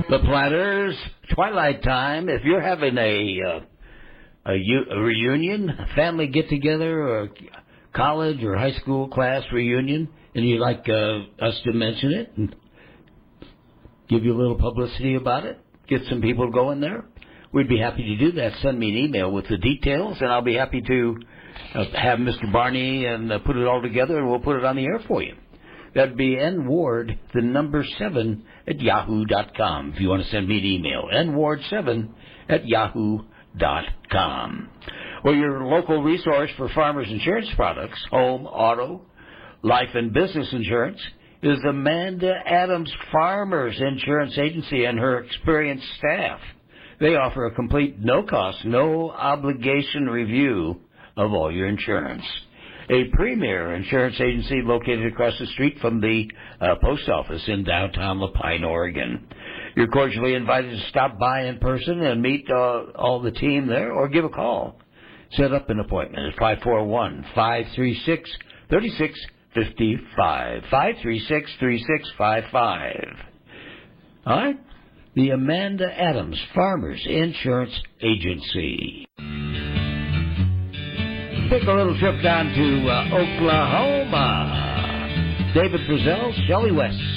The Planters, Twilight Time. If you're having a reunion, a family get-together, or a college or high school class reunion, and you'd like us to mention it and give you a little publicity about it, get some people going there, we'd be happy to do that. Send me an email with the details, and I'll be happy to have Mr. Barney and put it all together, and we'll put it on the air for you. That'd be nward, the number 7, at yahoo.com, if you want to send me an email. nward7 at yahoo.com. Or your local resource for farmers insurance products, home, auto, life, and business insurance, is Amanda Adams Farmers Insurance Agency and her experienced staff. They offer a complete, no-cost, no-obligation review of all your insurance. A premier insurance agency located across the street from the post office in downtown La Pine, Oregon. You're cordially invited to stop by in person and meet all the team there, or give a call. Set up an appointment at 541-536-3655. 536-3655. All right? The Amanda Adams Farmers Insurance Agency. Take a little trip down to Oklahoma. David Frizzell, Shelley West.